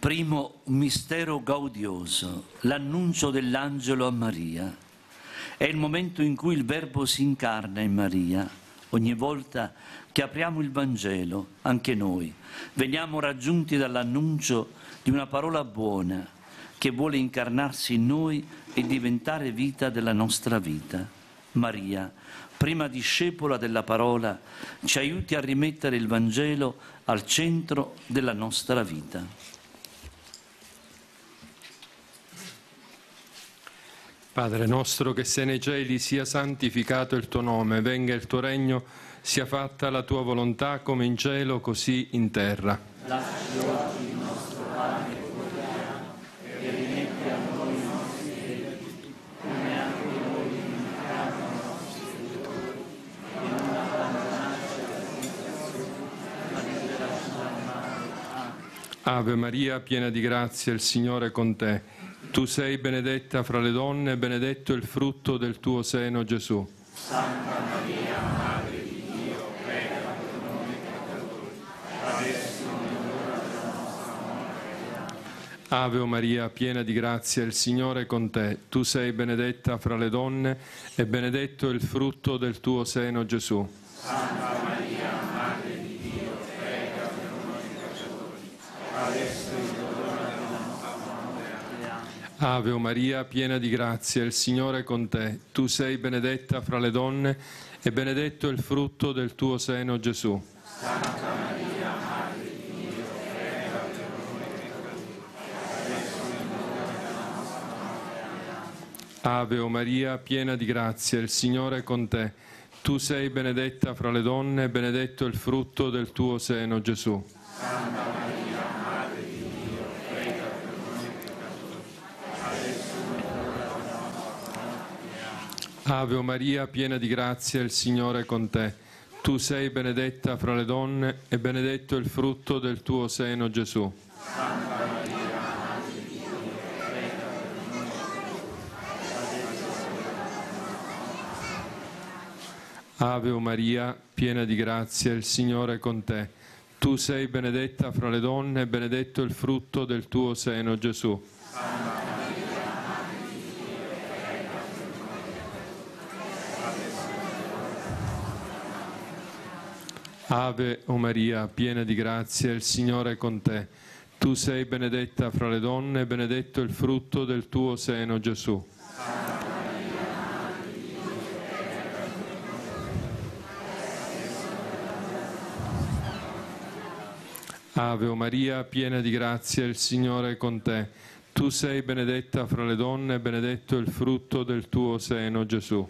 Primo mistero gaudioso, l'annuncio dell'angelo a Maria. È il momento in cui il Verbo si incarna in Maria. Ogni volta che apriamo il Vangelo, anche noi, veniamo raggiunti dall'annuncio di una parola buona che vuole incarnarsi in noi e diventare vita della nostra vita. Maria, prima discepola della parola, ci aiuti a rimettere il Vangelo al centro della nostra vita. Padre nostro che sei nei cieli, sia santificato il tuo nome, venga il tuo regno, sia fatta la tua volontà come in cielo così in terra. Dacci oggi il nostro pane quotidiano e rimetti a noi i nostri debiti, come anche noi rimettiamo ai nostri debitori, e non abbandonarci alla tentazione, ma liberaci dal male. Ave Maria, piena di grazia, il Signore è con te. Tu sei benedetta fra le donne e benedetto il frutto del tuo seno, Gesù. Santa Maria, Madre di Dio, prega per noi peccatori, adesso è l'ora della nostra morte. Ave Maria, piena di grazia, il Signore è con te. Tu sei benedetta fra le donne e benedetto il frutto del tuo seno, Gesù. Santa Maria, Madre di Dio, prega per noi peccatori, adesso è l'ora della nostra morte. Ave Maria, piena di grazia, il Signore è con te. Tu sei benedetta fra le donne e benedetto il frutto del tuo seno, Gesù. Santa Maria, Madre di Dio, prega per noi peccatori, adesso è l'ora della nostra morte. Ave Maria, piena di grazia, il Signore è con te. Tu sei benedetta fra le donne e benedetto il frutto del tuo seno, Gesù. Santa Maria, Madre di Dio, prega per noi peccatori, adesso è l'ora della nostra morte. Ave Maria, piena di grazia, il Signore è con te. Tu sei benedetta fra le donne e benedetto il frutto del tuo seno, Gesù. Santa Maria, Madre di Dio, prega per noi peccatori, adesso è l'ora della nostra morte. Ave Maria, piena di grazia, il Signore è con te. Tu sei benedetta fra le donne e benedetto il frutto del tuo seno, Gesù. Santa Maria, Madre di Dio, prega per noi peccatori, adesso è l'ora della nostra morte. Ave Maria, piena di grazia, il Signore è con te. Tu sei benedetta fra le donne e benedetto il frutto del tuo seno, Gesù. Ave Maria, piena di grazia, il Signore è con te. Tu sei benedetta fra le donne e benedetto il frutto del tuo seno, Gesù.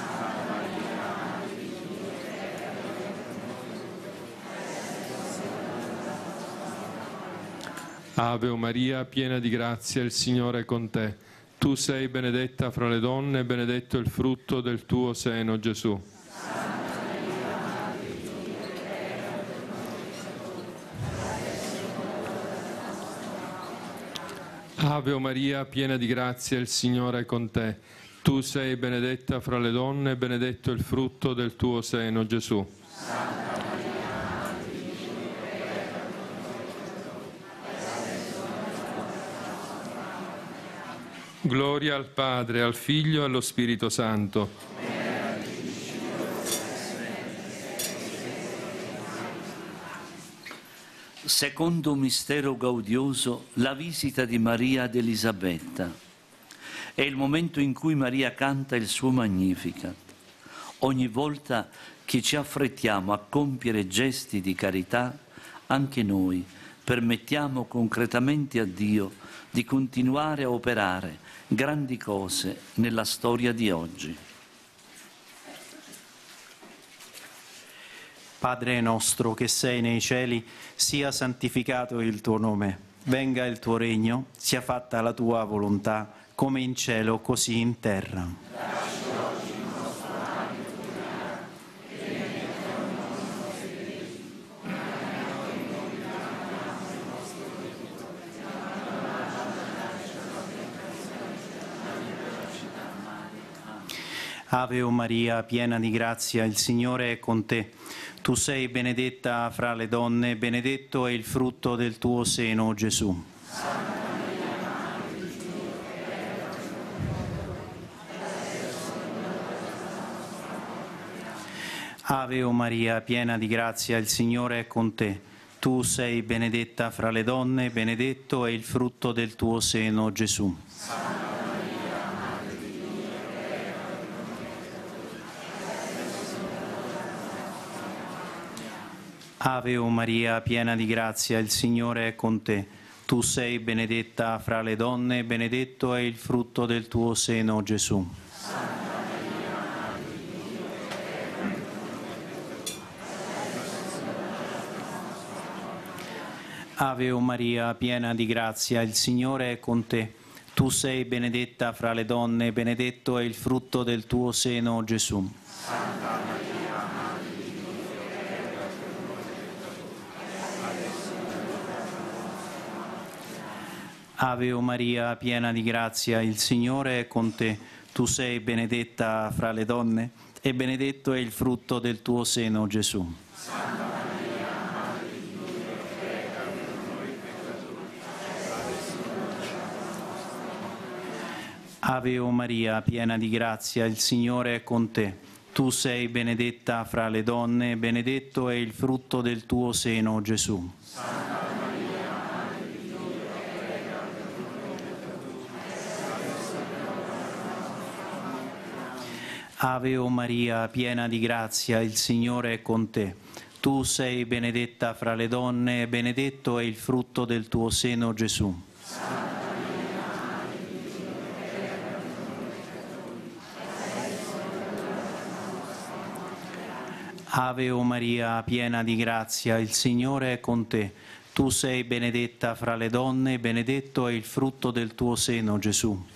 Ave Maria, piena di grazia, il Signore è con te. Tu sei benedetta fra le donne e benedetto il frutto del tuo seno, Gesù. Ave Maria, piena di grazia, il Signore è con te. Tu sei benedetta fra le donne e benedetto il frutto del tuo seno, Gesù. Gloria al Padre, al Figlio e allo Spirito Santo. Secondo mistero gaudioso, la visita di Maria ad Elisabetta. È il momento in cui Maria canta il suo Magnificat. Ogni volta che ci affrettiamo a compiere gesti di carità, anche noi permettiamo concretamente a Dio di continuare a operare grandi cose nella storia di oggi. Padre nostro che sei nei cieli, sia santificato il tuo nome, venga il tuo regno, sia fatta la tua volontà, come in cielo così in terra. Dacci oggi il nostro pane quotidiano e rimetti a noi i nostri debiti, come anche noi rimettiamo ai nostri debitori, e non abbandonarci alla tentazione, ma liberaci dal male. Amen. Ave Maria, piena di grazia, il Signore è con te. Tu sei benedetta fra le donne, benedetto è il frutto del tuo seno, Gesù. Ave o Maria, piena di grazia, il Signore è con te. Tu sei benedetta fra le donne, benedetto è il frutto del tuo seno, Gesù. Ave o Maria, piena di grazia, il Signore è con te. Tu sei benedetta fra le donne, benedetto è il frutto del tuo seno, Gesù. Ave o Maria, piena di grazia, il Signore è con te. Tu sei benedetta fra le donne, benedetto è il frutto del tuo seno, Gesù. Ave o Maria, piena di grazia, il Signore è con te. Tu sei benedetta fra le donne e benedetto è il frutto del tuo seno, Gesù. Ave o Maria, piena di grazia, il Signore è con te. Tu sei benedetta fra le donne, benedetto è il frutto del tuo seno, Gesù. Ave o Maria, piena di grazia, il Signore è con te. Tu sei benedetta fra le donne, benedetto è il frutto del tuo seno, Gesù. Ave o Maria, piena di grazia, il Signore è con te. Tu sei benedetta fra le donne, benedetto è il frutto del tuo seno, Gesù.